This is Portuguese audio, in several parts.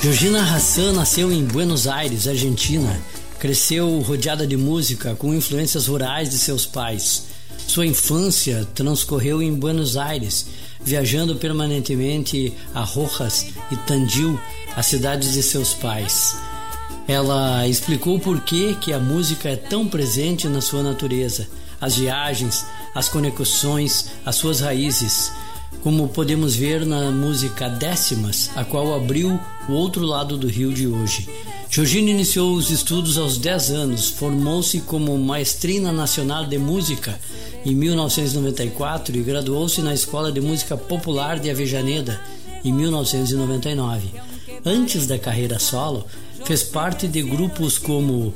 Georgina Hassan nasceu em Buenos Aires, Argentina. Cresceu rodeada de música com influências rurais de seus pais. Sua infância transcorreu em Buenos Aires, viajando permanentemente a Rojas e Tandil, as cidades de seus pais. Ela explicou por que a música é tão presente na sua natureza, as viagens, as conexões, as suas raízes, como podemos ver na música Décimas, a qual abriu o outro lado do Rio de hoje. Georgina iniciou os estudos aos 10 anos, formou-se como maestrina nacional de música em 1994 e graduou-se na Escola de Música Popular de Avejaneda em 1999. Antes da carreira solo, fez parte de grupos como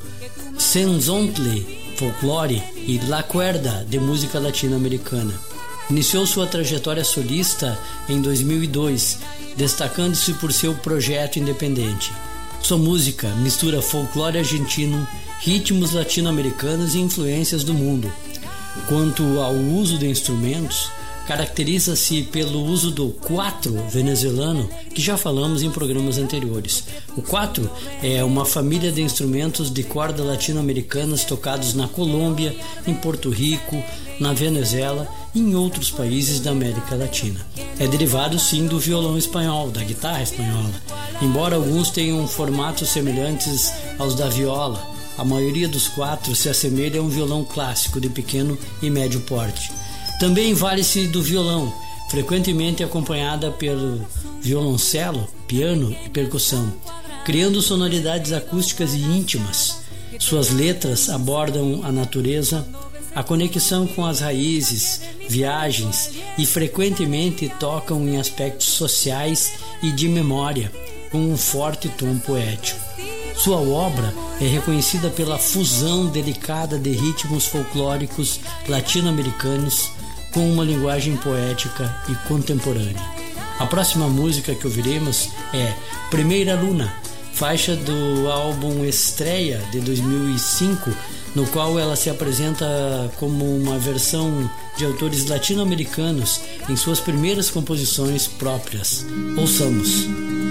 Senzontle, Folklore e La Cuerda, de música latino-americana. Iniciou sua trajetória solista em 2002, destacando-se por seu projeto independente. Sua música mistura folclore argentino, ritmos latino-americanos e influências do mundo. Quanto ao uso de instrumentos, caracteriza-se pelo uso do cuatro venezuelano, que já falamos em programas anteriores. O cuatro é uma família de instrumentos de corda latino-americanas tocados na Colômbia, em Porto Rico, na Venezuela e em outros países da América Latina. É derivado sim do violão espanhol, da guitarra espanhola. Embora alguns tenham formatos semelhantes aos da viola, a maioria dos quatro se assemelha a um violão clássico de pequeno e médio porte. Também vale-se do violão, frequentemente acompanhada pelo violoncelo, piano e percussão, criando sonoridades acústicas e íntimas. Suas letras abordam a natureza, a conexão com as raízes, viagens e frequentemente tocam em aspectos sociais e de memória, com um forte tom poético. Sua obra é reconhecida pela fusão delicada de ritmos folclóricos latino-americanos com uma linguagem poética e contemporânea. A próxima música que ouviremos é Primeira Luna, faixa do álbum Estreia de 2005, no qual ela se apresenta como uma versão de autores latino-americanos em suas primeiras composições próprias. Ouçamos.